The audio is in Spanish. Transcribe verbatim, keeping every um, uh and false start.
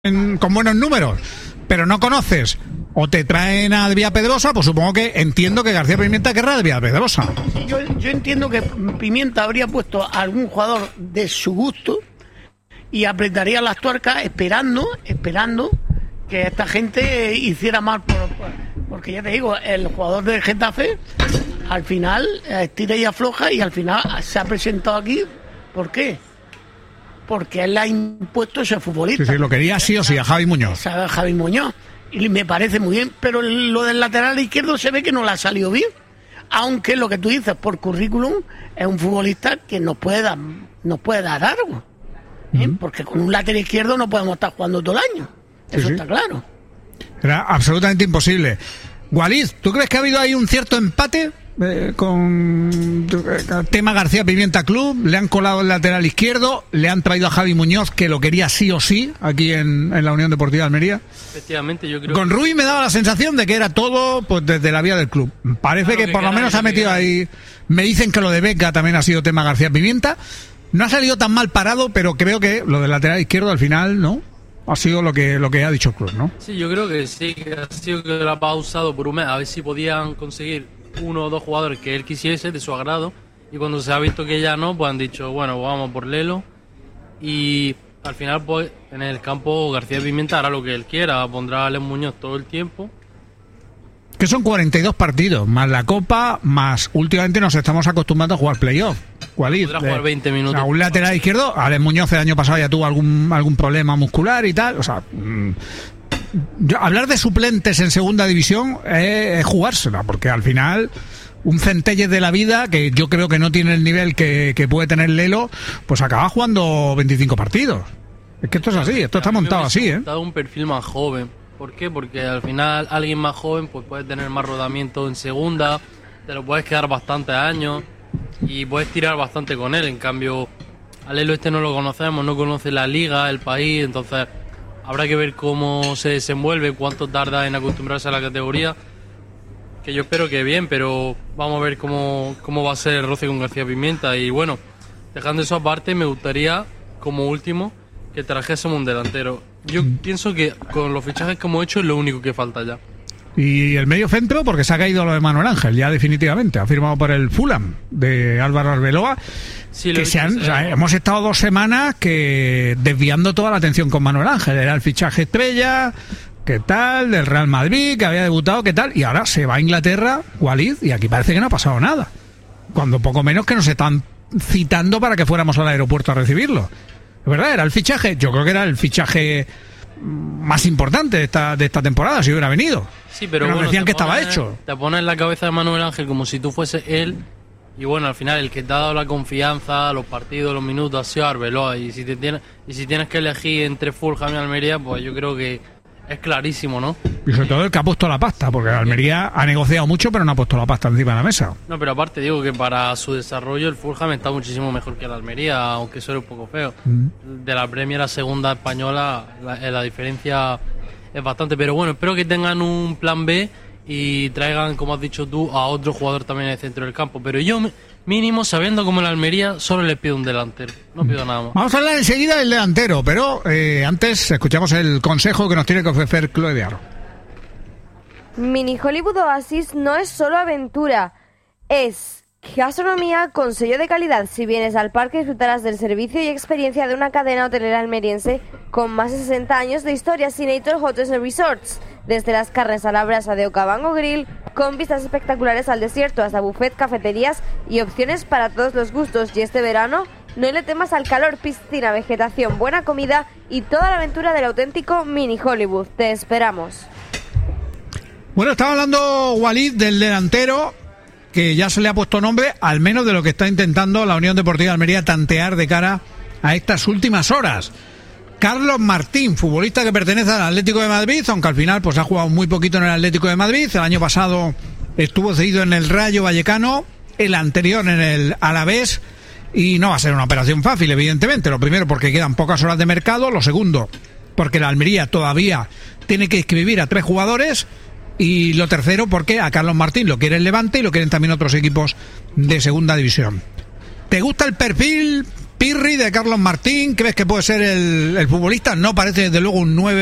en, con buenos números, pero no conoces o te traen a Adrià Pedrosa, pues supongo que entiendo que García Pimienta querrá a Adrià Pedrosa. Yo, yo entiendo que Pimienta habría puesto a algún jugador de su gusto y apretaría las tuercas esperando, esperando que esta gente hiciera mal por, por, porque ya te digo, el jugador del Getafe al final estira y afloja y al final se ha presentado aquí. ¿Por qué? Porque él ha impuesto ese futbolista. Sí, sí, lo quería sí o sí a Javi Muñoz. A Javi Muñoz. Y me parece muy bien, pero lo del lateral izquierdo se ve que no le ha salido bien. Aunque lo que tú dices, por currículum, es un futbolista que nos puede dar, nos puede dar algo. ¿eh? Uh-huh. Porque con un lateral izquierdo no podemos estar jugando todo el año. Eso sí, está sí. claro. Era absolutamente imposible. Walid, ¿tú crees que ha habido ahí un cierto empate eh, con el tema García Pimienta Club? Le han colado el lateral izquierdo, le han traído a Javi Muñoz, que lo quería sí o sí aquí en, en la Unión Deportiva de Almería. Efectivamente, yo creo. Con Rui me daba la sensación de que era todo pues desde la vía del club. Parece claro que, que por lo menos ha metido ahí. Me dicen que lo de Beca también ha sido tema García Pimienta. No ha salido tan mal parado, pero creo que lo del lateral izquierdo al final, ¿no? Ha sido lo que lo que ha dicho el club, ¿no? Sí, yo creo que sí, que ha sido que lo ha pausado por un mes, a ver si podían conseguir uno o dos jugadores que él quisiese, de su agrado, y cuando se ha visto que ya no, pues han dicho, bueno, vamos por Lelo, y al final, pues, en el campo García Pimienta hará lo que él quiera, pondrá a Alex Muñoz todo el tiempo. Que son cuarenta y dos partidos, más la Copa, más últimamente nos estamos acostumbrando a jugar playoff. Walid, podrá jugar veinte minutos. O sea, un lateral izquierdo, Alex Muñoz el año pasado ya tuvo algún algún problema muscular y tal, o sea, mmm, yo, hablar de suplentes en segunda división es, es jugársela, porque al final un Centelles de la vida, que yo creo que no tiene el nivel que, que puede tener Lelo, pues acaba jugando veinticinco partidos. Es que esto es así, esto está montado así, ¿eh? Está un perfil más joven. ¿Por qué? Porque al final alguien más joven pues puede tener más rodamiento en segunda, te lo puedes quedar bastantes años y puedes tirar bastante con él. En cambio, a Lelo este no lo conocemos, no conoce la liga, el país, entonces habrá que ver cómo se desenvuelve, cuánto tarda en acostumbrarse a la categoría, que yo espero que bien, pero vamos a ver cómo, cómo va a ser el roce con García Pimienta. Y bueno, dejando eso aparte, me gustaría, como último, que trajésemos un delantero. Yo mm. pienso que con los fichajes que hemos hecho es lo único que falta ya. Y el medio centro, porque se ha caído lo de Manuel Ángel, ya definitivamente, ha firmado por el Fulham de Álvaro Arbeloa. Sí, que se han, o sea, hemos estado dos semanas que desviando toda la atención con Manuel Ángel. Era el fichaje estrella, qué tal, del Real Madrid, que había debutado, qué tal, y ahora se va a Inglaterra, Walid, y aquí parece que no ha pasado nada. Cuando poco menos que nos están citando para que fuéramos al aeropuerto a recibirlo. ¿Es verdad? ¿Era el fichaje? Yo creo que era el fichaje más importante de esta, de esta temporada, si hubiera venido. Sí, pero, pero bueno, decían que pones, estaba hecho. Te pones en la cabeza de Manuel Ángel como si tú fuese él, y bueno, al final el que te ha dado la confianza, los partidos, los minutos, ha sido Arbeloa, y si te tienes, y si tienes que elegir entre Fulham y Almería, pues yo creo que es clarísimo, ¿no? Y sobre todo el que ha puesto la pasta, porque Almería ha negociado mucho, pero no ha puesto la pasta encima de la mesa. No, pero aparte digo que para su desarrollo el Fulham está muchísimo mejor que el Almería, aunque suene un poco feo. Mm. De la Premier a segunda española la, la diferencia es bastante, pero bueno, espero que tengan un plan B y traigan, como has dicho tú, a otro jugador también en el centro del campo. Pero yo, mínimo, sabiendo como el Almería, solo les pido un delantero, no pido nada más. Vamos a hablar enseguida del delantero, pero eh, antes escuchamos el consejo que nos tiene que ofrecer Chloe de Aro. Mini Hollywood Oasis no es solo aventura, es gastronomía con sello de calidad. Si vienes al parque disfrutarás del servicio y experiencia de una cadena hotelera almeriense con más de sesenta años de historia, Sinator Hotels and Resorts. Desde las carnes a la brasa de Okavango Grill, con vistas espectaculares al desierto, hasta buffet, cafeterías y opciones para todos los gustos. Y este verano, no le temas al calor, piscina, vegetación, buena comida y toda la aventura del auténtico Mini Hollywood. Te esperamos. Bueno, estaba hablando Walid del delantero, que ya se le ha puesto nombre, al menos de lo que está intentando la Unión Deportiva de Almería tantear de cara a estas últimas horas. Carlos Martín, futbolista que pertenece al Atlético de Madrid, aunque al final pues ha jugado muy poquito en el Atlético de Madrid. El año pasado estuvo cedido en el Rayo Vallecano, el anterior en el Alavés, y no va a ser una operación fácil, evidentemente. Lo primero, porque quedan pocas horas de mercado. Lo segundo, porque la Almería todavía tiene que inscribir a tres jugadores. Y lo tercero, porque a Carlos Martín lo quiere el Levante y lo quieren también otros equipos de segunda división. ¿Te gusta el perfil Pirri de Carlos Martín, ¿crees que puede ser el, el futbolista? No parece desde luego un nueve